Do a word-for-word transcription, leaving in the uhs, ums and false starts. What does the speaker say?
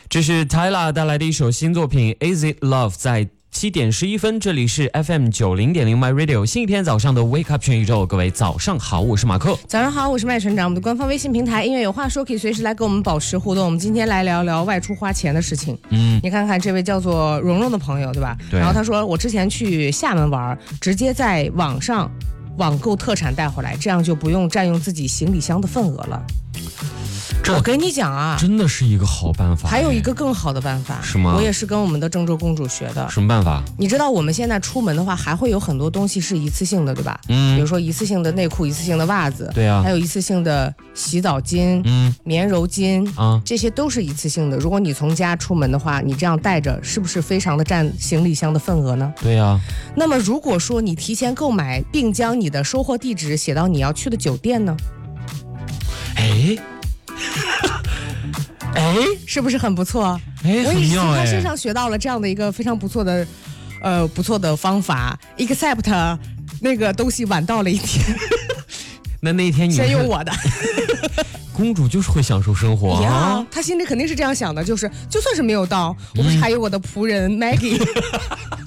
这是 Tyla 带来的一首新作品 Is It Love， 在七点十一分，这里是 F M 九零点零 My Radio， 星期天早上的 Wake Up 全宇宙，各位早上好，我是马克。 早上好，我是麦船长。我们的官方微信平台音乐有话说，可以随时来跟我们保持互动。我们今天来聊聊外出花钱的事情。嗯，你看看这位叫做蓉蓉的朋友，对吧？ 对。 然后他说，我之前去厦门玩，直接在网上网购特产带回来，这样就不用占用自己行李箱的份额了。我跟你讲啊， 真的是一个好办法。 还有一个更好的办法， 是吗？ 我也是跟我们的郑州公主学的。 什么办法？ 你知道我们现在出门的话，还会有很多东西是一次性的，对吧？嗯，比如说一次性的内裤、一次性的袜子， 对啊， 还有一次性的洗澡巾、嗯，棉柔巾啊，这些都是一次性的。如果你从家出门的话，你这样带着，是不是非常的占行李箱的份额呢？ 对啊。 那么如果说你提前购买，并将你的收货地址写到你要去的酒店呢？ 哎。哎， 是不是很不错？ 哎， 我也是从他哎身上学到了这样的一个非常不错的，呃，不错的方法。except 那个东西晚到了一天， 那那一天你先用我的。 公主就是会享受生活啊， yeah, 她心里肯定是这样想的，就是就算是没有到，我不是还有我的仆人 Maggie。